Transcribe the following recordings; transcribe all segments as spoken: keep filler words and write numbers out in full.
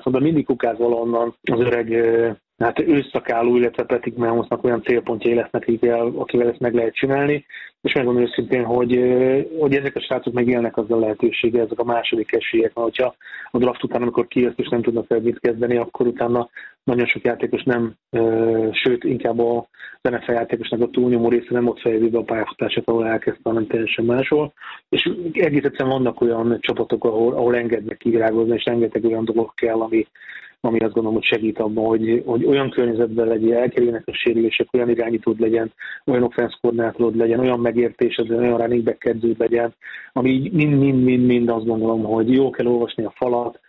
szempontból mindig kukáz valahonnan az öreg hát ősszakálló, illetve Patrick Mahomesnak olyan célpontjai lesznek, akivel ezt meg lehet csinálni, és megmondom őszintén, hogy, hogy ezek a srácok megélnek azzal a lehetőséggel, ezek a második esélyek, mert hogyha a draft után, amikor kijössz és nem tudnak fel mit kezdeni, akkor utána nagyon sok játékos nem, sőt, inkább a en ef el játékosnak a túlnyomó része nem ott fejezi be a pályafutását, ahol elkezdte, hanem teljesen máshol. És egész egyszerűen vannak olyan csapatok, ahol, ahol engednek kivirágozni, és rengeteg olyan dolog kell, ami, ami azt gondolom, hogy segít abban, hogy, hogy olyan környezetben legyen, elkerüljenek a sérülések, olyan irányítód legyen, olyan offense koordinátorod legyen, olyan megértésed legyen, olyan running back edződ legyen, ami mind-mind-mind azt gondolom, hogy jó kell olvasni a falat.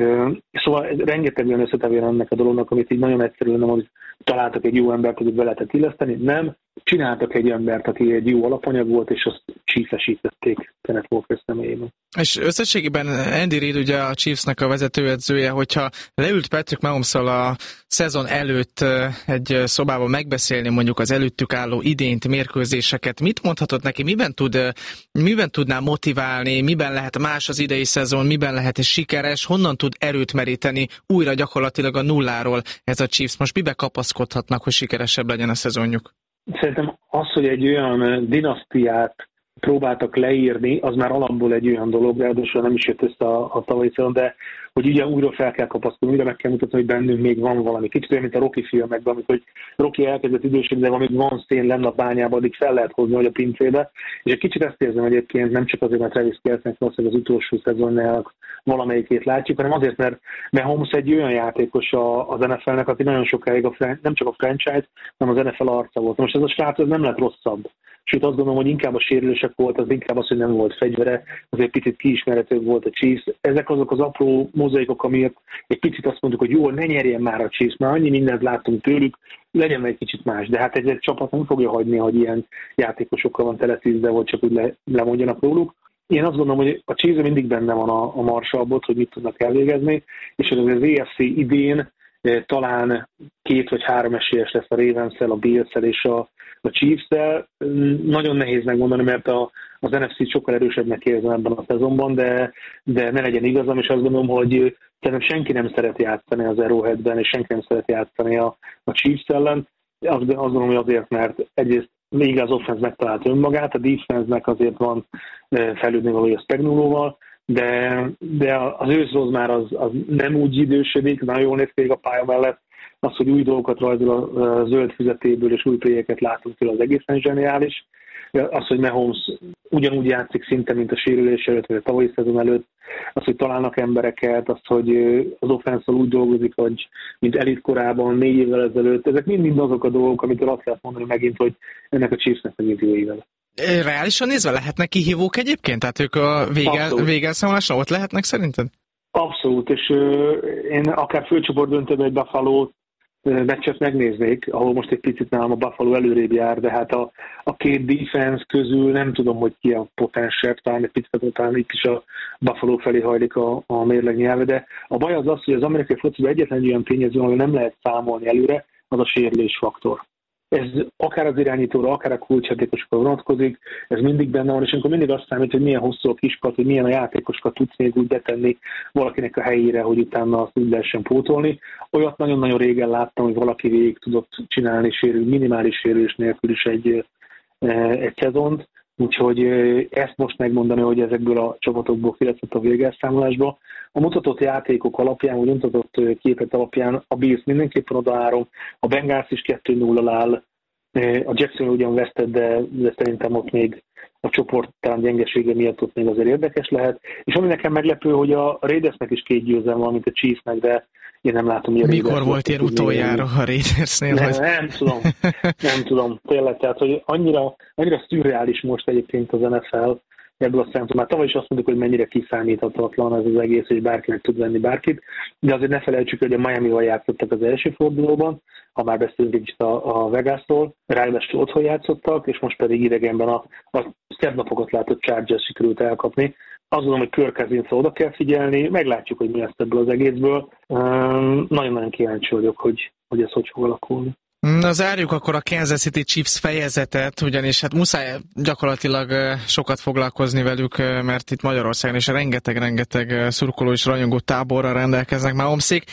Szóval rengeteg olyan összetevően ennek a dolognak, amit így nagyon egyszerű lenne, hogy találtak egy jó embert, akit be lehetett illeszteni. Nem, csináltak egy embert, aki egy jó alapanyag volt, és azt Chiefs-esítették Kenneth Walker személyében. És összességében Andy Reid, ugye a Chiefsnek a vezetőedzője, hogyha leült Patrick Mahomes-szal a szezon előtt egy szobában megbeszélni mondjuk az előttük álló idényt, mérkőzéseket, mit mondhatott neki, miben, tud, miben tudná motiválni, miben lehet más az idei szezon, miben lehet sikeres, honnan tud erőt meríteni újra gyakorlatilag a nulláról ez a Chiefs? Most mibe kapaszkodhatnak, hogy sikeresebb legyen a szezonjuk? Szerintem az, hogy egy olyan dinasztiát próbáltak leírni, az már alapból egy olyan dolog, ráadásul nem is jött össze a, a tavalyi szezon, de hogy ugye újra fel kell kapaszkodni, újra meg kell mutatni, hogy bennünk még van valami. Kicsit olyan, mint a Rocky filmekben, amikor Rocky elkezdett idősödni, de amíg van szén lenne a bányában, addig fel lehet hozni, hogy a pincébe. És egy kicsit ezt érzem egyébként, nem csak azért, mert Travis Kelce-nek valószínűleg az utolsó szezonjának valamelyikét látjuk, hanem azért, mert Mahomes egy olyan játékos az en ef el-nek, aki nagyon sokáig a, nem csak a franchise, hanem az en ef el arca volt. Most ez a srác ez nem lett rosszabb. Sőt, azt gondolom, hogy inkább a sérülések volt, az inkább az, hogy nem volt fegyvere, azért picit kiismerhetőbb volt a Chiefs. Ezek azok az apró mozaikok, amiért egy picit azt mondjuk, hogy jó, ne nyerjen már a Chiefs, már annyi mindent láttunk tőlük, legyen egy kicsit más. De hát egy csapat nem fogja hagyni, hogy ilyen játékosokkal van teletűzve, vagy csak úgy le, lemondjanak róluk. Én azt gondolom, hogy a Chiefs mindig benne van a, a marsalbot, hogy mit tudnak elvégezni, és az az á ef cé idén talán két vagy három esélyes lesz a Ravens-szel, a Bills-szel és a, a Chiefs-szel. Nagyon nehéz megmondani, mert a, az en ef cé sokkal erősebbnek érzem ebben a szezonban, de, de ne legyen igazam, és azt gondolom, hogy szerintem senki nem szeret játszani az Arrowheadben, és senki nem szeret játszani a, a Chiefs ellen. Azt, azt gondolom, hogy azért, mert egyrészt még az offense megtalált önmagát, a defense-nek azért van fejlődni valója Spagnuoloval, de, de az őszroz már az, az nem úgy idősödik, nagyon jól néz ki a pálya mellett, az, hogy új dolgokat rajzol a zöld füzetéből, és új pléjeket látunk tőle, az egészen zseniális. Az, hogy Mahomes ugyanúgy játszik szinte, mint a sérülés előtt, vagy a tavalyi szezon előtt, az, hogy találnak embereket, az, hogy az offenszal úgy dolgozik, hogy mint elit korában, négy évvel ezelőtt, ezek mind-mind azok a dolgok, amitől azt lehet mondani megint, hogy ennek a Chiefsnek megint jó éve. Reálisan nézve lehetnek kihívók egyébként? Tehát ők a vége, végelszámolásra ott lehetnek szerinted? Abszolút, és uh, én akár főcsoport döntőben egy Buffalo meccset megnéznék, ahol most egy picit nálam a Buffalo előrébb jár, de hát a, a két defense közül nem tudom, hogy ki a potensebb, talán egy picit talán itt is a Buffalo felé hajlik a, a mérleg nyelve, de a baj az az, hogy az amerikai fociban egyetlen olyan tényező, ahol nem lehet számolni előre, az a sérülés faktor. Ez akár az irányítóra, akár a kulcsjátékosokra vonatkozik, ez mindig benne van, és amikor mindig azt számít, hogy milyen hosszú a kiskart, hogy milyen a játékosokat tudsz még úgy betenni valakinek a helyére, hogy utána azt úgy lehessen pótolni. Olyat nagyon-nagyon régen láttam, hogy valaki végig tudott csinálni sérül, minimális sérülés nélkül is egy, egy szezont, úgyhogy ezt most megmondani, hogy ezekből a csapatokból ki lesz a végelszámolásba. A mutatott játékok alapján, vagy mutatott képet alapján a Bills mindenképpen odaárom, a Bengals is kettő nulla áll, a Jackson ugyan vesztett, de, de szerintem ott még a csoport talán gyengesége miatt ott még azért érdekes lehet. És ami nekem meglepő, hogy a Raidersnek is két győzelem van, mint a Chiefsnek, de én nem látom, hogy a Mikor Raiders volt ilyen utoljára a Raidersnél? Nem, nem tudom, nem tudom, tényleg, tehát, hogy annyira, annyira szürreális most egyébként az en ef el ebből a szempontból. Már tavaly is azt mondjuk, hogy mennyire kiszámíthatatlan ez az egész, hogy bárkinek tud venni bárkit, de azért ne felejtsük, hogy a Miamival játszottak az első fordulóban, ha már beszélünk egy kicsit a, a Vegas-tól, ráadásul otthon játszottak, és most pedig idegenben a, a szebb napokat látott Chargers sikerült elkapni. Azt gondolom, hogy Kirk Cousinsra oda kell figyelni, meglátjuk, hogy mi lesz ebből az egészből. Um, nagyon-nagyon kíváncsi vagyok, hogy, hogy ez hogy fog alakulni. Na, zárjuk akkor a Kansas City Chiefs fejezetet, ugyanis hát muszáj gyakorlatilag sokat foglalkozni velük, mert itt Magyarországon is rengeteg-rengeteg szurkoló és rajongó táborral rendelkeznek Mahomesék.